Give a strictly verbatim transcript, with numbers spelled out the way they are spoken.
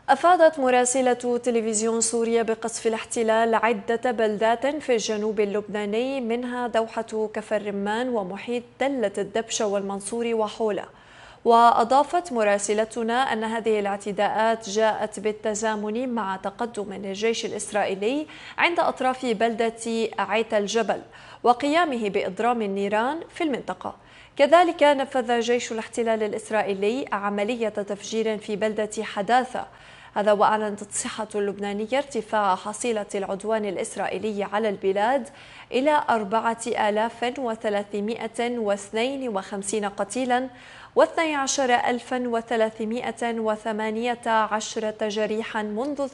أفادت مراسلة تلفزيون سوريا بقصف الاحتلال عدة بلدات في الجنوب اللبناني منها دوحة كفر الرمان ومحيط تلة الدبشة والمنصوري وحوله. وأضافت مراسلتنا أن هذه الاعتداءات جاءت بالتزامن مع تقدم الجيش الإسرائيلي عند أطراف بلدة عيت الجبل وقيامه بإضرام النيران في المنطقة. كذلك نفذ جيش الاحتلال الإسرائيلي عملية تفجير في بلدة حداثة، هذا وأعلنت الصحة اللبنانية ارتفاع حصيلة العدوان الإسرائيلي على البلاد إلى أربعة آلاف وثلاثمائة واثنين وخمسين قتيلا واثني عشر ألفا وثلاثمائة وثمانية عشر جريحا منذ